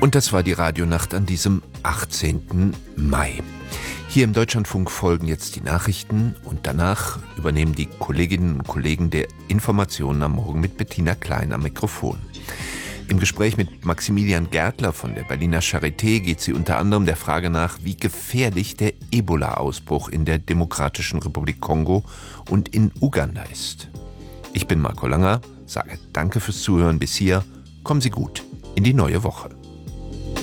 Und das war die Radionacht an diesem 18. Mai. Hier im Deutschlandfunk folgen jetzt die Nachrichten und danach übernehmen die Kolleginnen und Kollegen der Informationen am Morgen mit Bettina Klein am Mikrofon. Im Gespräch mit Maximilian Gärtler von der Berliner Charité geht sie unter anderem der Frage nach, wie gefährlich der Ebola-Ausbruch in der Demokratischen Republik Kongo und in Uganda ist. Ich bin Marco Langer, sage danke fürs Zuhören bis hier, kommen Sie gut in die neue Woche.